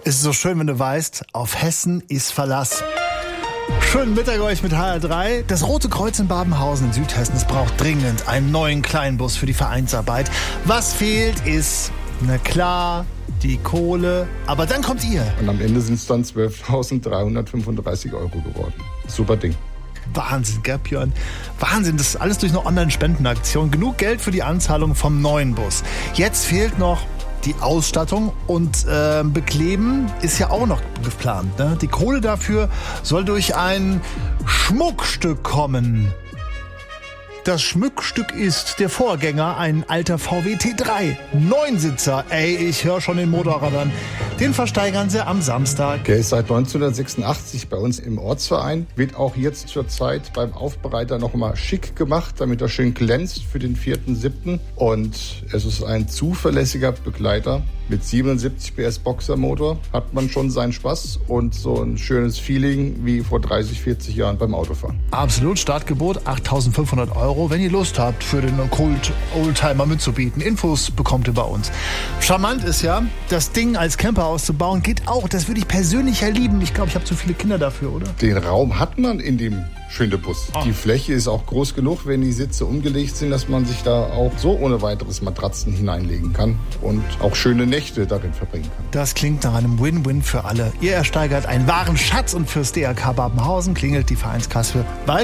ist so schön, wenn du weißt, auf Hessen ist Verlass. Schönen Mittag euch mit HR3. Das Rote Kreuz in Babenhausen in Südhessen, es braucht dringend einen neuen Kleinbus für die Vereinsarbeit. Was fehlt ist, na klar, die Kohle. Aber dann kommt ihr. Und am Ende sind es dann 12.335 € geworden. Super Ding. Wahnsinn, gell, Björn? Wahnsinn, das ist alles durch eine Online-Spendenaktion. Genug Geld für die Anzahlung vom neuen Bus. Jetzt fehlt noch die Ausstattung und Bekleben ist ja auch noch geplant. Ne? Die Kohle dafür soll durch ein Schmuckstück kommen. Das Schmuckstück ist der Vorgänger, ein alter VW T3. 9-Sitzer. Ey, ich höre schon den Motorradern. Den versteigern sie am Samstag. Der ist seit 1986 bei uns im Ortsverein. Wird auch jetzt zur Zeit beim Aufbereiter noch mal schick gemacht, damit er schön glänzt für den 4.7. Und es ist ein zuverlässiger Begleiter. Mit 77 PS Boxermotor hat man schon seinen Spaß und so ein schönes Feeling wie vor 30, 40 Jahren beim Autofahren. Absolut, Startgebot 8.500 €, wenn ihr Lust habt, für den Kult Oldtimer mitzubieten. Infos bekommt ihr bei uns. Charmant ist ja, das Ding als Camper auszubauen, geht auch. Das würde ich persönlich ja lieben. Ich glaube, ich habe zu viele Kinder dafür, oder? Den Raum hat man in dem schönen Bus. Oh. Die Fläche ist auch groß genug, wenn die Sitze umgelegt sind, dass man sich da auch so ohne weiteres Matratzen hineinlegen kann und auch schöne Nächte darin verbringen kann. Das klingt nach einem Win-Win für alle. Ihr ersteigert einen wahren Schatz und fürs DRK Babenhausen klingelt die Vereinskasse